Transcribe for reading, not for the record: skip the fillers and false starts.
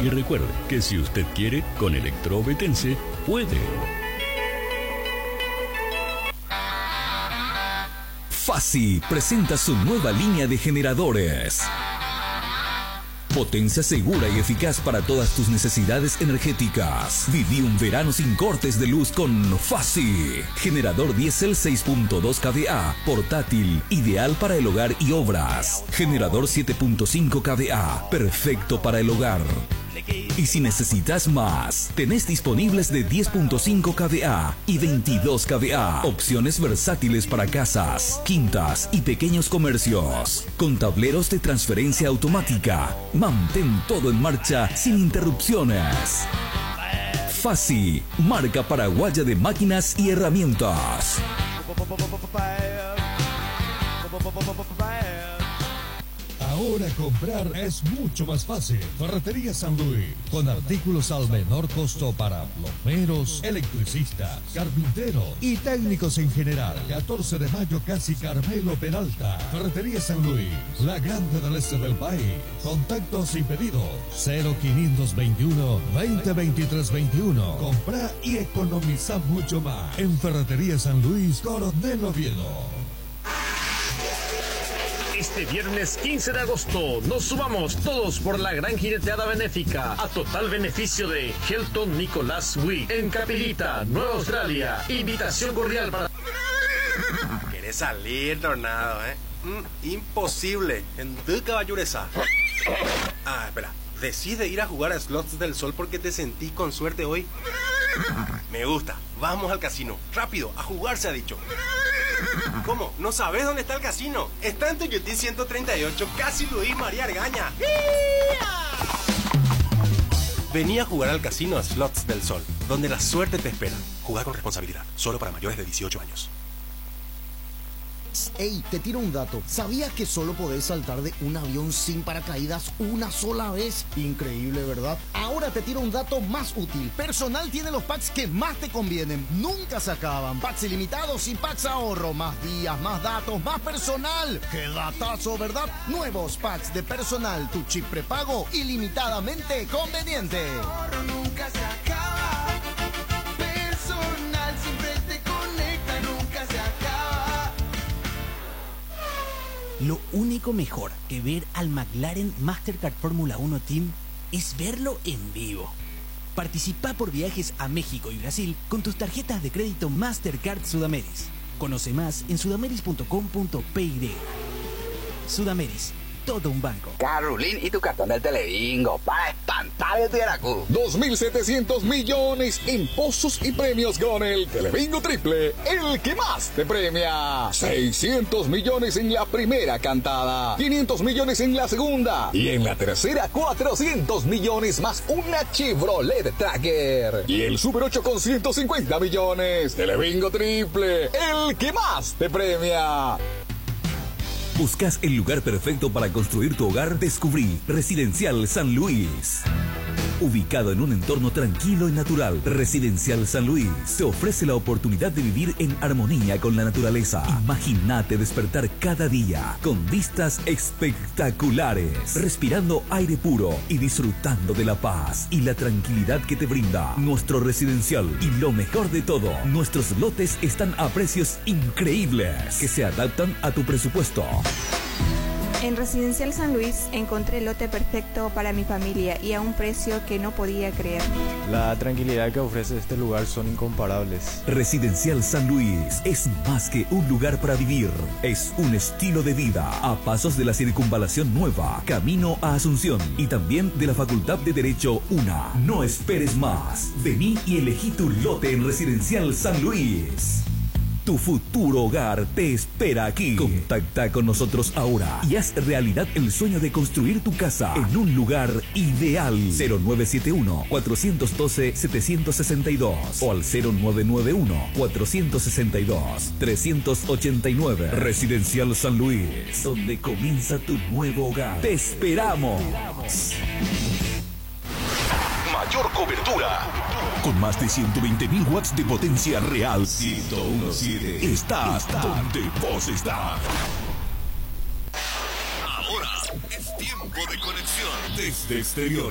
Y recuerde que si usted quiere, con Electrobetense puede. Fasi presenta su nueva línea de generadores. Potencia segura y eficaz para todas tus necesidades energéticas. Viví un verano sin cortes de luz con Fasi. Generador diésel 6.2 kVA, portátil, ideal para el hogar y obras. Generador 7.5 kVA, perfecto para el hogar. Y si necesitas más, tenés disponibles de 10.5 kVA y 22 kVA. Opciones versátiles para casas, quintas y pequeños comercios. Con tableros de transferencia automática. Mantén todo en marcha sin interrupciones. Fasi, marca paraguaya de máquinas y herramientas. Ahora comprar es mucho más fácil. Ferretería San Luis, con artículos al menor costo para plomeros, electricistas, carpinteros y técnicos en general. 14 de mayo, casi Carmelo Peralta. Ferretería San Luis, la grande del este del país. Contactos y pedidos 0521 2023 21. Comprá y economiza mucho más. En Ferretería San Luis, Coronel Oviedo. Este viernes 15 de agosto nos sumamos todos por la gran jineteada benéfica a total beneficio de Hilton Nicolás Wick en Capilita, Nueva Australia. Invitación cordial para... ¿Querés salir, Tornado, imposible. En tu caballureza. Espera. ¿Decide ir a jugar a Slots del Sol porque te sentí con suerte hoy? Me gusta. Vamos al casino. Rápido, a jugar se ha dicho. ¿Cómo? ¿No sabes dónde está el casino? Está en Tuyutí 138, casi Luis María Argaña. Vení a jugar al casino a Slots del Sol, donde la suerte te espera. Jugar con responsabilidad, solo para mayores de 18 años. Ey, te tiro un dato. ¿Sabías que solo podés saltar de un avión sin paracaídas una sola vez? Increíble, ¿verdad? Ahora te tiro un dato más útil. Personal tiene los packs que más te convienen. Nunca se acaban. Packs ilimitados y packs ahorro. Más días, más datos, más personal. ¡Qué datazo!, ¿verdad? Nuevos packs de Personal. Tu chip prepago ilimitadamente conveniente. Ahorro nunca se acaba. Personal siempre te conecta, nunca se acaba. Lo único mejor que ver al McLaren Mastercard Fórmula 1 Team es verlo en vivo. Participa por viajes a México y Brasil con tus tarjetas de crédito Mastercard Sudameris. Conoce más en sudameris.com.py. Sudameris, todo un banco. Carolín y tu cartón del Telebingo para espantar el Tiaracu. 2.700 millones en pozos y premios con el Telebingo Triple, el que más te premia. 600 millones en la primera cantada, 500 millones en la segunda y en la tercera 400 millones más una Chevrolet Tracker. Y el Super 8 con 150 millones. Telebingo Triple, el que más te premia. ¿Buscas el lugar perfecto para construir tu hogar? Descubrí Residencial San Luis. Ubicado en un entorno tranquilo y natural, Residencial San Luis te ofrece la oportunidad de vivir en armonía con la naturaleza. Imagínate despertar cada día con vistas espectaculares, respirando aire puro y disfrutando de la paz y la tranquilidad que te brinda nuestro residencial. Y lo mejor de todo, nuestros lotes están a precios increíbles que se adaptan a tu presupuesto. En Residencial San Luis encontré el lote perfecto para mi familia y a un precio que no podía creer. La tranquilidad que ofrece este lugar son incomparables. Residencial San Luis es más que un lugar para vivir, es un estilo de vida a pasos de la Circunvalación Nueva, camino a Asunción y también de la Facultad de Derecho UNA. No esperes más, vení y elegí tu lote en Residencial San Luis. Tu futuro hogar te espera aquí. Contacta con nosotros ahora y haz realidad el sueño de construir tu casa en un lugar ideal. 0971-412-762 o al 0991-462-389. Residencial San Luis, donde comienza tu nuevo hogar. ¡Te esperamos! Mayor cobertura. Con más de 120.000 watts de potencia real. 101.7. Estás donde vos estás. Ahora es tiempo de conexión desde exterior.